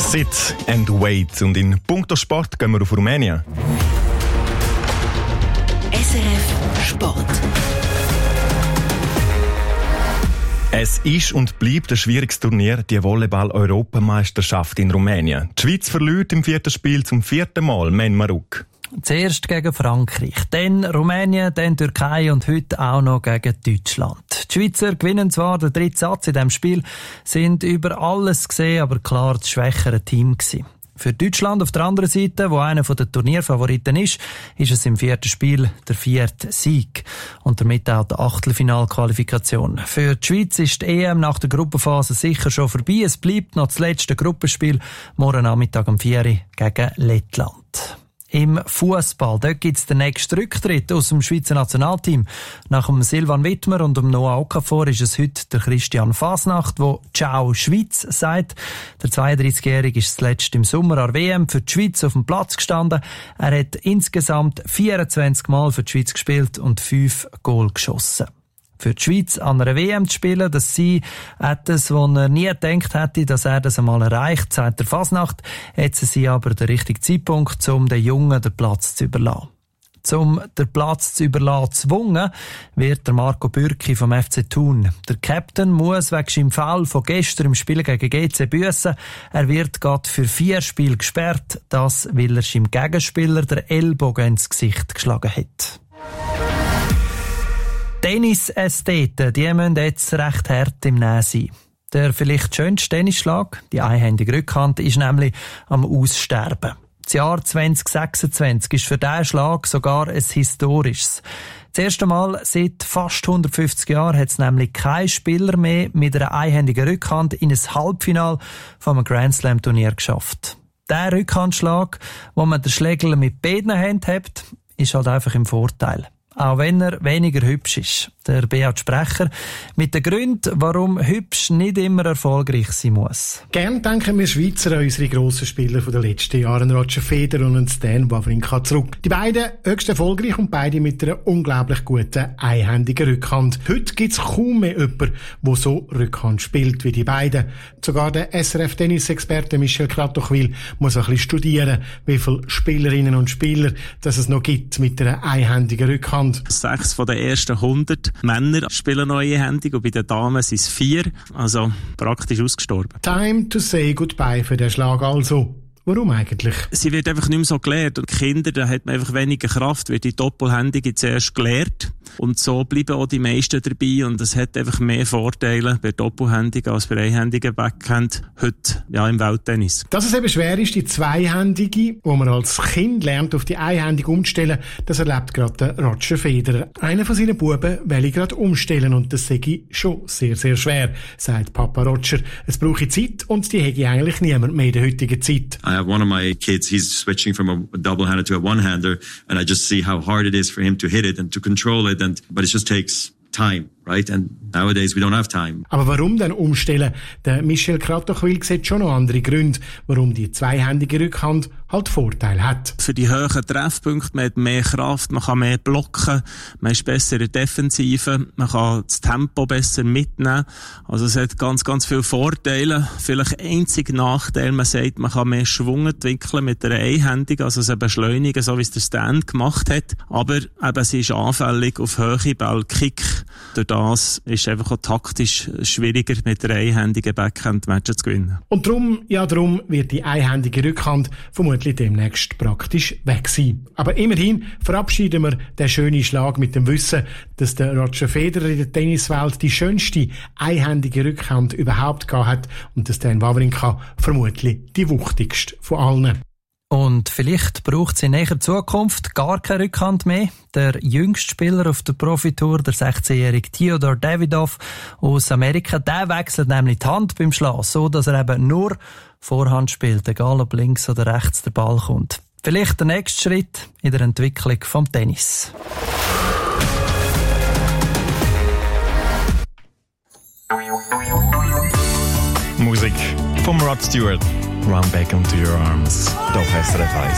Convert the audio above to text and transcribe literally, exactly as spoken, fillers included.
Sit and wait. Und in puncto Sport gehen wir auf Rumänien. S R F Sport. Es ist und bleibt ein schwieriges Turnier, die Volleyball-Europameisterschaft in Rumänien. Die Schweiz verliert im vierten Spiel zum vierten Mal Men Maruk. Zuerst gegen Frankreich, dann Rumänien, dann Türkei und heute auch noch gegen Deutschland. Die Schweizer gewinnen zwar den dritten Satz in diesem Spiel, sind über alles gesehen, aber klar das schwächere Team gewesen. Für Deutschland auf der anderen Seite, wo einer der Turnierfavoriten ist, ist es im vierten Spiel der vierte Sieg und damit auch die Achtelfinalqualifikation. Für die Schweiz ist die E M nach der Gruppenphase sicher schon vorbei. Es bleibt noch das letzte Gruppenspiel morgen Nachmittag um vier Uhr gegen Lettland. Im Fußball, dort gibt's den nächsten Rücktritt aus dem Schweizer Nationalteam. Nach dem Silvan Wittmer und dem Noah Okafor ist es heute der Christian Fasnacht, der «Ciao Schweiz» sagt. Der zweiunddreißigjährige ist zuletzt im Sommer an der W M für die Schweiz auf dem Platz gestanden. Er hat insgesamt vierundzwanzig Mal für die Schweiz gespielt und fünf Goal geschossen. Für die Schweiz an einer W M zu spielen, das sei etwas, wo er nie gedacht hätte, dass er das einmal erreicht, sagt der Fasnacht. Jetzt sei aber der richtige Zeitpunkt, um den Jungen den Platz zu überlassen. Um den Platz zu überlassen gezwungen wird der Marco Bürki vom F C Thun. Der Captain muss wegen seinem Foul von gestern im Spiel gegen G C büssen. Er wird gerade für vier Spiele gesperrt, das weil er seinem Gegenspieler der Ellbogen ins Gesicht geschlagen hat. Tennisästheten, die müssen jetzt recht hart im Nähen sein. Der vielleicht schönste Tennisschlag, die einhändige Rückhand, ist nämlich am Aussterben. Das Jahr zwanzig sechsundzwanzig ist für diesen Schlag sogar ein historisches. Das erste Mal seit fast hundertfünfzig Jahren hat es nämlich kein Spieler mehr mit einer einhändigen Rückhand in ein Halbfinale von einem Grand Slam Turnier geschafft. Der Rückhandschlag, wo man den Schläger mit beiden Händen hat, ist halt einfach im Vorteil. Auch wenn er weniger hübsch ist. Der Beat Sprecher mit den Gründen, warum hübsch nicht immer erfolgreich sein muss. Gern denken wir Schweizer an unsere grossen Spieler der letzten Jahre, Roger Federer und Stan Wawrinka, zurück. Die beiden höchst erfolgreich und beide mit einer unglaublich guten, einhändigen Rückhand. Heute gibt es kaum mehr jemanden, der so Rückhand spielt wie die beiden. Sogar der S R F-Tennis-Experte Michel Kratochwil muss ein bisschen studieren, wie viele Spielerinnen und Spieler dass es noch gibt mit einer einhändigen Rückhand. Sechs von den ersten hundert Männer spielen noch einhändig und bei den Damen sind es vier, also praktisch ausgestorben. Time to say goodbye für den Schlag also. Warum eigentlich? Sie wird einfach nicht mehr so gelehrt. Und Kinder, da hat man einfach weniger Kraft, wird die Doppelhändige zuerst gelehrt. Und so bleiben auch die meisten dabei. Und es hat einfach mehr Vorteile bei Doppelhändigen als bei einhändigen Backhand heute, ja, im Welttennis. Dass es eben schwer ist, die zweihändige, wo man als Kind lernt, auf die einhändige umzustellen, das erlebt gerade der Roger Federer. Einer von seinen Buben will ich gerade umstellen und das sei schon sehr, sehr schwer, sagt Papa Roger. Es brauche Zeit und die hätte eigentlich niemand mehr in der heutigen Zeit. I have one of my kids, he's switching from a double-hander to a one-hander, and I just see how hard it is for him to hit it and to control it, and but it just takes time, right? And nowadays we don't have time. Aber warum dann umstellen? Der Michel Kratochwil sieht schon noch andere Gründe, warum die zweihändige Rückhand halt Vorteil hat. Für die hohen Treffpunkte, man hat mehr Kraft, man kann mehr blocken, man ist besser in der Defensive, man kann das Tempo besser mitnehmen. Also es hat ganz, ganz viele Vorteile. Vielleicht einzig Nachteil, man sagt, man kann mehr Schwung entwickeln mit einer Einhändigen, also es beschleunigen, so wie es der Stan gemacht hat. Aber eben, sie ist anfällig auf hohe Ball, Kick. Durch das ist es einfach auch taktisch schwieriger, mit einer einhändigen Backhand Matches zu gewinnen. Und darum, ja darum, wird die einhändige Rückhand vermutlich demnächst praktisch weg sein. Aber immerhin verabschieden wir den schönen Schlag mit dem Wissen, dass der Roger Federer in der Tenniswelt die schönste einhändige Rückhand überhaupt gehabt hat und dass Stan Wawrinka vermutlich die wuchtigste von allen. Und vielleicht braucht es in näher Zukunft gar keine Rückhand mehr. Der jüngste Spieler auf der Profitour, der sechzehnjährige Theodor Davidoff aus Amerika, der wechselt nämlich die Hand beim Schlagen, so dass er eben nur Vorhand spielt, egal ob links oder rechts der Ball kommt. Vielleicht der nächste Schritt in der Entwicklung vom Tennis. Musik vom Rod Stewart. Run back into your arms. Doch S R F eins.